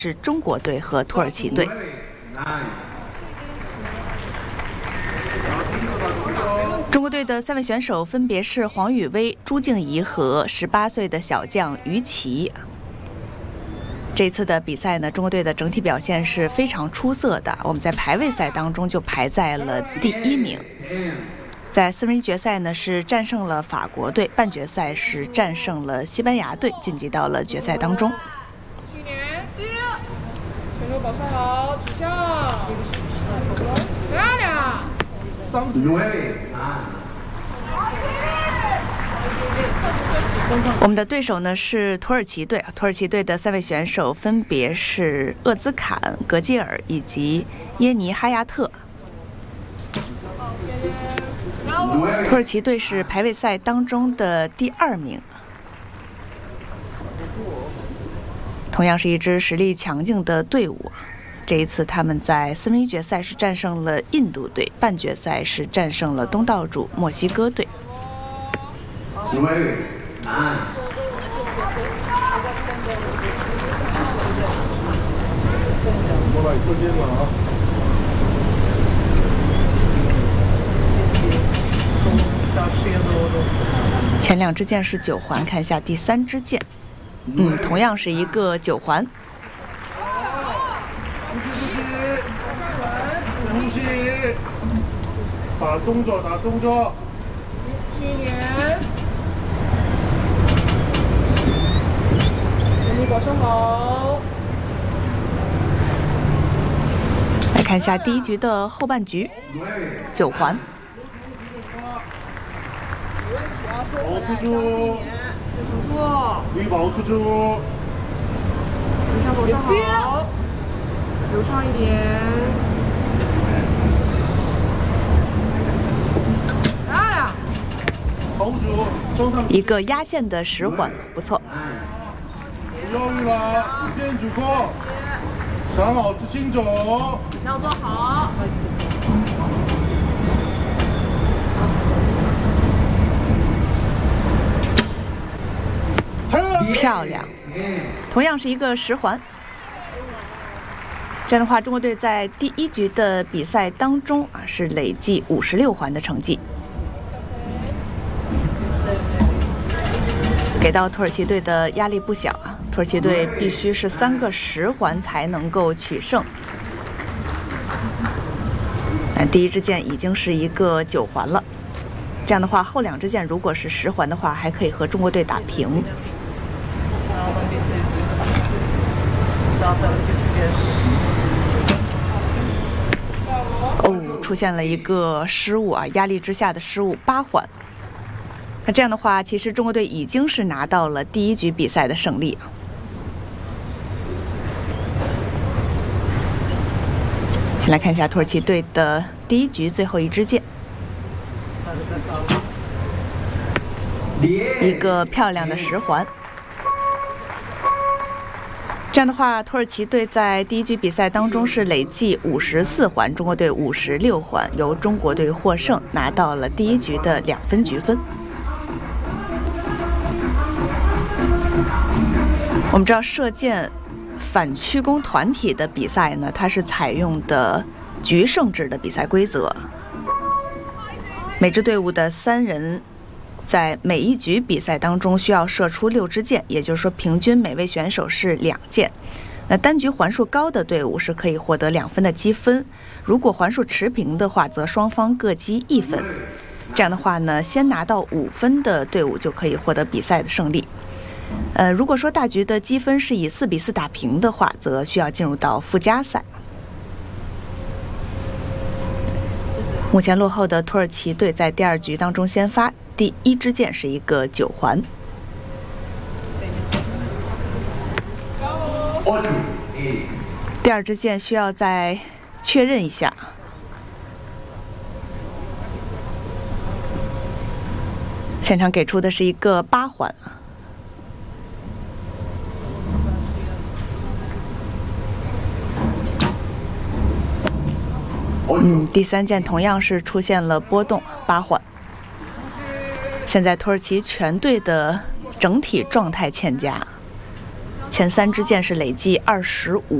是中国队和土耳其队。中国队的3位选手分别是黄宇威、朱静怡和18岁的小将于琦。这次的比赛呢，中国队的整体表现是非常出色的。我们在排位赛当中就排在了第1名。在4分之一决赛呢是战胜了法国队，半决赛是战胜了西班牙队，晋级到了决赛当中。 选手保持好，指向，漂亮。 我们的对手呢是土耳其队，土耳其队的3位选手分别是厄兹坎、格基尔以及耶尼哈亚特。土耳其队是排位赛当中的第2名，同样是一支实力强劲的队伍。这一次他们在4分之一决赛是战胜了印度队，半决赛是战胜了东道主墨西哥队。前2支箭是9环，看一下第3支箭，同样是一个9环。 打动作，打动作。7点。全力保持好。 来看一下第1局的后半局，9环。 保持住，力保持住。留下保持好，流畅一点。 一个压线的10环，不错。 不犹豫了，时间足够，想好自行走，要做好。 漂亮，同样是一个10环。这样的话，中国队在第1局的比赛当中是累计56环的成绩。给到土耳其队的压力不小啊！土耳其队必须是3个10环才能够取胜。但第1支箭已经是一个9环了，这样的话后2支箭如果是10环的话，还可以和中国队打平。出现了一个失误啊！压力之下的失误，8环。那这样的话，其实中国队已经是拿到了第1局比赛的胜利啊。先来看一下土耳其队的第1局最后1支箭，一个漂亮的10环。这样的话，土耳其队在第1局比赛当中是累计54环，中国队56环，由中国队获胜，拿到了第1局的2分局分。我们知道射箭反曲弓团体的比赛呢，它是采用的局胜制的比赛规则，每支队伍的3人在每1局比赛当中需要射出6支箭，也就是说平均每位选手是2箭。那单局环数高的队伍是可以获得2分的积分，如果环数持平的话，则双方各积1分。这样的话呢，先拿到5分的队伍就可以获得比赛的胜利。如果说大局的积分是以4比4打平的话，则需要进入到附加赛。目前落后的土耳其队在第2局当中先发，第1支箭是一个9环。第2支箭需要再确认一下。现场给出的是一个8环。第3箭同样是出现了波动，8环。现在土耳其全队的整体状态欠佳， 前3支箭是累计25